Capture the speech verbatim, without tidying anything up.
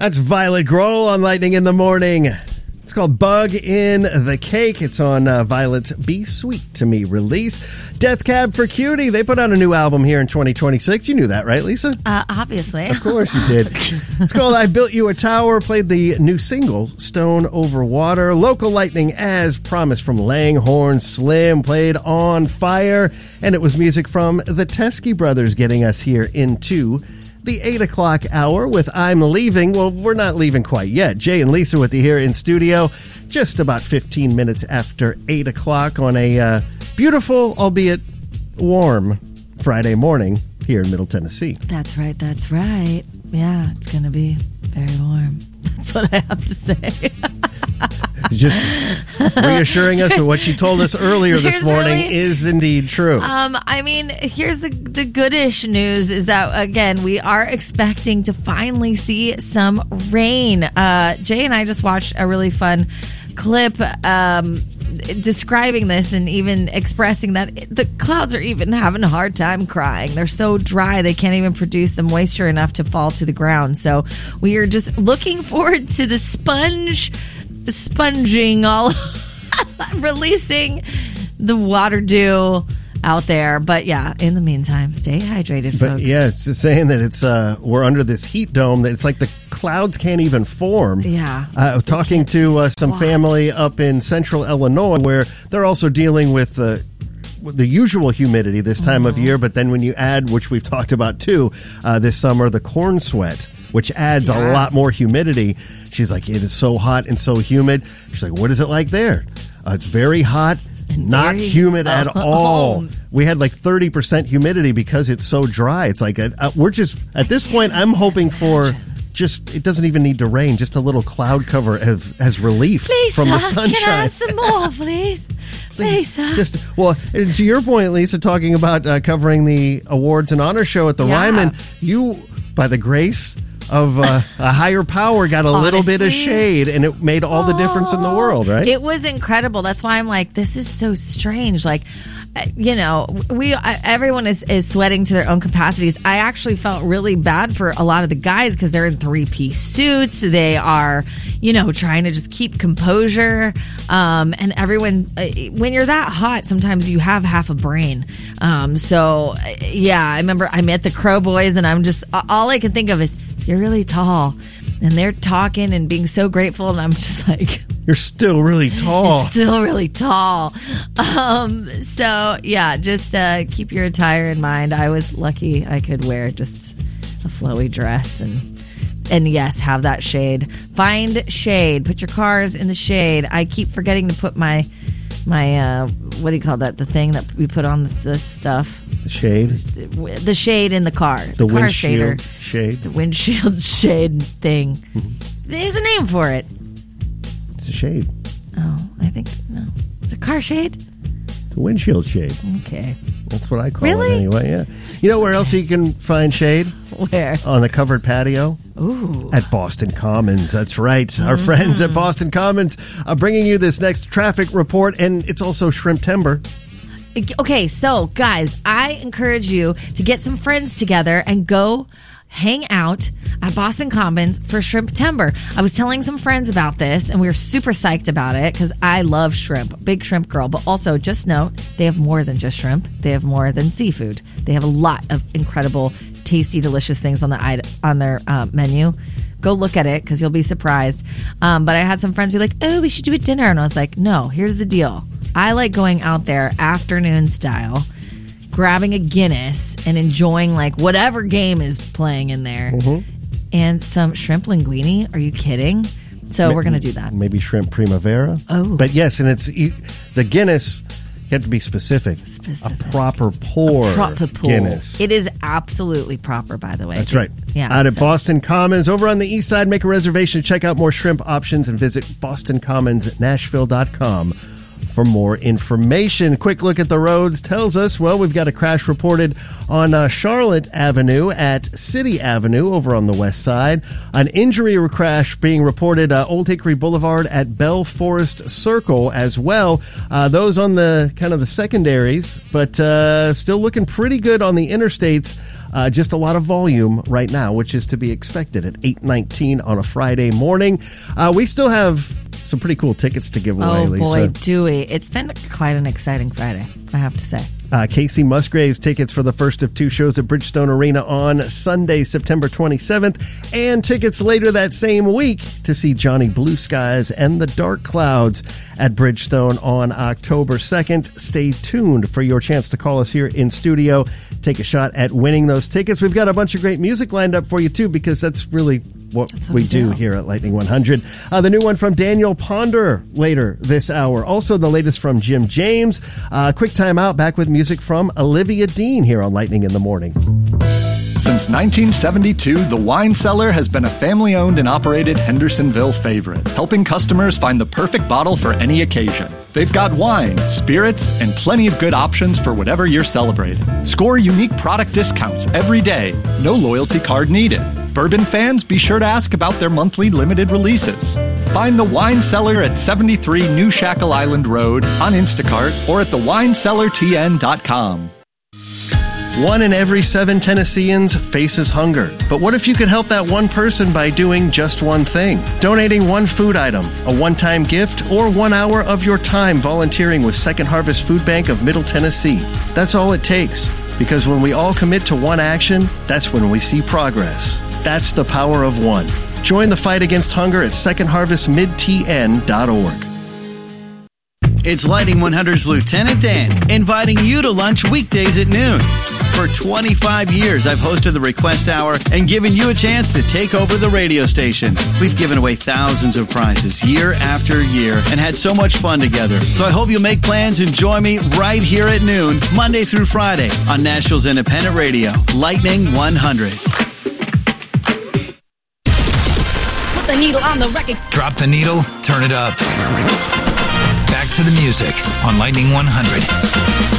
That's Violet Grohl on Lightning in the Morning. It's called Bug in the Cake. It's on uh, Violet's Be Sweet to Me release. Death Cab for Cutie. They put out a new album here in twenty twenty-six. You knew that, right, Lisa? Uh, obviously. Of course you did. It's called I Built You a Tower. Played the new single, Stone Over Water. Local Lightning, as promised, from Langhorne Slim. Played On Fire. And it was music from the Teskey Brothers getting us here into the eight o'clock hour with I'm Leaving. Well, we're not leaving quite yet. Jay and Lisa with you here in studio, just about fifteen minutes after eight o'clock on a uh, beautiful, albeit warm, Friday morning here in Middle Tennessee. That's right, that's right. Yeah, it's going to be very warm. That's what I have to say. Just reassuring us that what she told us earlier this Here's morning really, is indeed true. Um, I mean, here's the the goodish news is that, again, we are expecting to finally see some rain. Uh, Jay and I just watched a really fun clip um, describing this and even expressing that the clouds are even having a hard time crying. They're so dry they can't even produce the moisture enough to fall to the ground. So we are just looking forward to the sponge sponging all releasing the water dew out there. But yeah, in the meantime, stay hydrated, but folks. yeah, it's just saying that it's uh we're under this heat dome that it's like the clouds can't even form. Yeah. Uh, talking to uh, some family up in central Illinois where they're also dealing with uh, the usual humidity this time mm-hmm. of year, but then when you add, which we've talked about too, uh, this summer, the corn sweat, which adds yeah. a lot more humidity. She's like, it is so hot and so humid. She's like, what is it like there? Uh, it's very hot, and not very, humid at uh, all. Oh. We had like thirty percent humidity because it's so dry. It's like, a, a, we're just, at this point, I'm hoping for just, it doesn't even need to rain, just a little cloud cover as, as relief Lisa, from the sunshine. Can I have some more, please? Lisa. Just, well, to your point, Lisa, talking about uh, covering the awards and honor show at the yeah. Ryman, you, by the grace of uh, a higher power, got a Honestly, little bit of shade, and it made all the difference in the world, right? It was incredible. That's why I'm like, this is so strange. Like, you know, we everyone is, is sweating to their own capacities. I actually felt really bad for a lot of the guys because they're in three-piece suits. They are, you know, trying to just keep composure. Um, and everyone, when you're that hot, sometimes you have half a brain. Um, so, yeah, I remember I met the Crow Boys, and I'm just, all I can think of is, you're really tall. And they're talking and being so grateful, and I'm just like, you're still really tall. You're still really tall. Um, so, yeah, just uh, keep your attire in mind. I was lucky I could wear just a flowy dress and, and yes, have that shade. Find shade. Put your cars in the shade. I keep forgetting to put my, my uh, what do you call that? The thing that we put on the, the stuff. The shade? The shade in the car. The, the car windshield shader. shade. The windshield shade thing. Mm-hmm. There's a name for it. It's a shade. Oh, I think, no. It's a car shade? The windshield shade. Okay. That's what I call really? it anyway, yeah. You know where else you can find shade? Where? On the covered patio. Ooh. At Boston Commons. That's right. Mm-hmm. Our friends at Boston Commons are bringing you this next traffic report, and it's also Shrimp-Timber. Okay, so guys, I encourage you to get some friends together and go hang out at Boston Commons for Shrimp-Timber. I was telling some friends about this, and we were super psyched about it because I love shrimp, big shrimp girl. But also, just note, they have more than just shrimp. They have more than seafood. They have a lot of incredible, tasty, delicious things on the on their uh, menu. Go look at it because you'll be surprised. Um, but I had some friends be like, oh, we should do a dinner. And I was like, no, here's the deal. I like going out there afternoon style, grabbing a Guinness and enjoying like whatever game is playing in there. Mm-hmm. And some shrimp linguine. Are you kidding? So maybe, we're going to do that. Maybe shrimp primavera. Oh. But yes, and it's the Guinness, you have to be specific. Specific. A proper pour a proper pour. Guinness. It is absolutely proper, by the way. That's right. Yeah. Out at so. Boston Commons, over on the east side, make a reservation, check out more shrimp options, and visit boston commons nashville dot com for more information. Quick look at the roads tells us, well, we've got a crash reported on uh, Charlotte Avenue at City Avenue over on the west side. An injury crash being reported uh, Old Hickory Boulevard at Bell Forest Circle as well. Uh, those on the kind of the secondaries, but uh, still looking pretty good on the interstates. Uh, just a lot of volume right now, which is to be expected at eight nineteen on a Friday morning. Uh, we still have some pretty cool tickets to give away, oh, Lisa. boy, do we. It's been quite an exciting Friday, I have to say. Uh, Casey Musgraves tickets for the first of two shows at Bridgestone Arena on Sunday, September twenty-seventh, and tickets later that same week to see Johnny Blue Skies and the Dark Clouds at Bridgestone on October second. Stay tuned for your chance to call us here in studio. Take a shot at winning those tickets. We've got a bunch of great music lined up for you, too, because that's really what, what we do. do here at Lightning one hundred. Uh, the new one from Daniel Ponder later this hour. Also, the latest from Jim James. Uh, quick time out, back with music from Olivia Dean here on Lightning in the Morning. Since nineteen seventy-two, The Wine Cellar has been a family-owned and operated Hendersonville favorite, helping customers find the perfect bottle for any occasion. They've got wine, spirits, and plenty of good options for whatever you're celebrating. Score unique product discounts every day. No loyalty card needed. Bourbon fans, be sure to ask about their monthly limited releases. Find The Wine Cellar at seventy-three New Shackle Island Road, on Instacart, or at the wine cellar t n dot com. One in every seven Tennesseans faces hunger. But what if you could help that one person by doing just one thing? Donating one food item, a one-time gift, or one hour of your time volunteering with Second Harvest Food Bank of Middle Tennessee. That's all it takes. Because when we all commit to one action, that's when we see progress. That's the power of one. Join the fight against hunger at second harvest mid t n dot org. It's Lightning one hundred's Lieutenant Dan, inviting you to lunch weekdays at noon. For twenty-five years, I've hosted the Request Hour and given you a chance to take over the radio station. We've given away thousands of prizes year after year and had so much fun together. So I hope you'll make plans and join me right here at noon, Monday through Friday on Nashville's Independent Radio, Lightning one hundred. Put the needle on the record. Drop the needle, turn it up. Back to the music on Lightning one hundred.